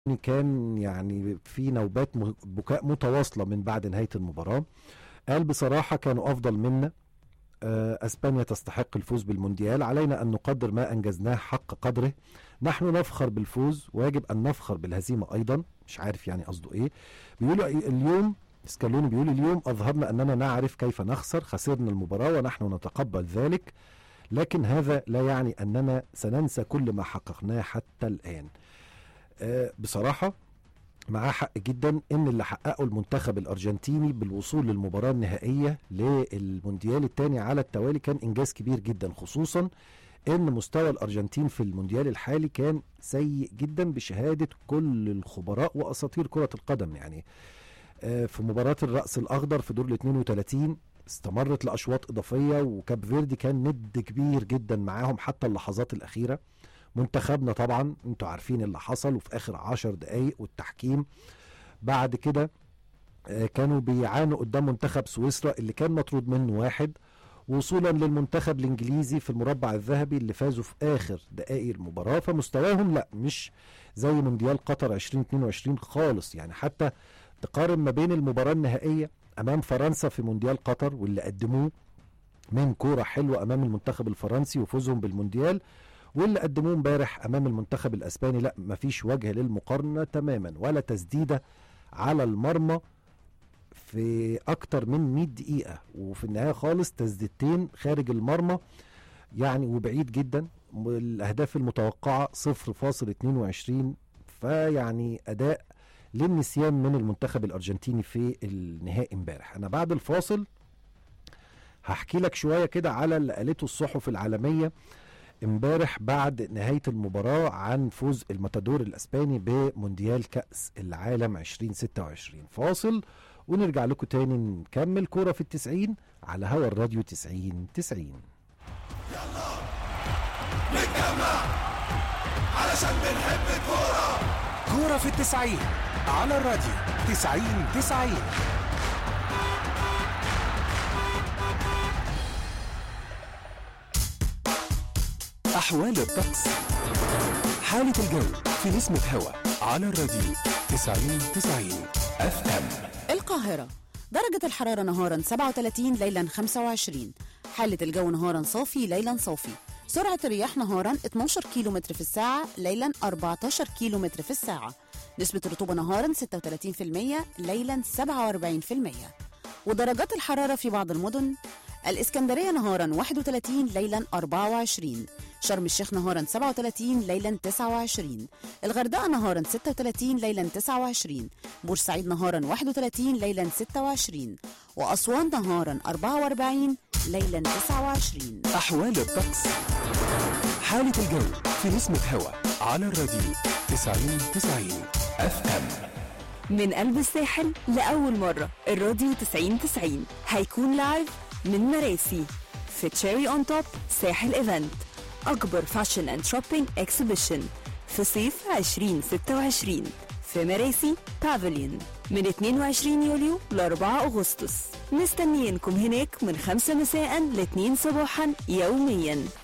كان يعني في نوبات بكاء متواصلة من بعد نهاية المباراة. قال بصراحة كانوا أفضل منا. أسبانيا تستحق الفوز بالمونديال، علينا أن نقدر ما أنجزناه حق قدره. نحن نفخر بالفوز ويجب أن نفخر بالهزيمة أيضا. مش عارف يعني قصده إيه. بيقولوا اليوم سكالوني بيقول اليوم أظهرنا أننا نعرف كيف نخسر، خسرنا المباراة ونحن نتقبل ذلك، لكن هذا لا يعني أننا سننسى كل ما حققناه حتى الآن. بصراحة معاه حق جدا ان اللي حققه المنتخب الارجنتيني بالوصول للمباراة النهائية للمونديال الثاني على التوالي كان انجاز كبير جدا، خصوصا ان مستوى الارجنتين في المونديال الحالي كان سيء جدا بشهادة كل الخبراء واساطير كرة القدم. يعني في مباراة الرأس الاخضر في دور ال 32 استمرت لاشواط اضافية، وكاب فيردي كان ند كبير جدا معاهم حتى اللحظات الاخيرة. منتخبنا طبعا انتوا عارفين اللي حصل، وفي اخر 10 دقايق والتحكيم بعد كده كانوا بيعانوا قدام منتخب سويسرا اللي كان مطرود منه واحد، وصولا للمنتخب الانجليزي في المربع الذهبي اللي فازوا في اخر دقائق المباراة. فمستواهم لا مش زي مونديال قطر 2022 خالص. يعني حتى تقارن ما بين المباراة النهائية امام فرنسا في مونديال قطر واللي قدموه من كورة حلوة امام المنتخب الفرنسي وفوزهم بالمونديال، واللي قدموه امبارح امام المنتخب الاسباني، لا مفيش وجه للمقارنه تماما. ولا تسديده على المرمى في اكتر من 100 دقيقه، وفي النهايه خالص تسديدتين خارج المرمى يعني وبعيد جدا. الاهداف المتوقعه 0.22. فيعني اداء للنسيان من المنتخب الارجنتيني في النهائي امبارح. انا بعد الفاصل هحكي لك شويه كده على اللي قالته الصحف العالميه امبارح بعد نهاية المباراة عن فوز الماتادور الاسباني بمونديال كأس العالم 2026. فاصل ونرجع لكم تاني نكمل كورة في 90 على هوا الراديو 90. يلا نتجمع علشان بنحب الكورة. كورة في 90 على الراديو 90. أحوال الطقس، حالة الجو في نسمة هوا على الراديو 90 FM. القاهرة درجة الحرارة نهارا 37، ليلا 25. حالة الجو نهارا صافي، ليلا صافي. سرعة الرياح نهارا 12 كيلومتر في الساعة، ليلا 14 كيلومتر في الساعة. نسبة الرطوبة نهارا 36%، ليلا 47%. ودرجات الحرارة في بعض المدن: الإسكندرية نهارا 31، ليلا 24. شرم الشيخ نهارا 37، ليلا 29. الغردقة نهارا 36، ليلا 29. بورسعيد نهارا 31، ليلا 26. وأسوان نهارا 44، ليلا 29. أحوال الطقس، حالة الجو في نسمة هوا على الراديو 90 FM. من قلب الساحل لأول مرة الراديو 90 هيكون لايف من مراسي في تشيري اون توب ساحل ايفنت، أكبر فاشن اند شوبينج اكسبيشن في صيف 2026 في مراسي بافليون من 22 يوليو ل 4 أغسطس. مستنيينكم هناك من 5 مساء ل 2 صباحا يوميا.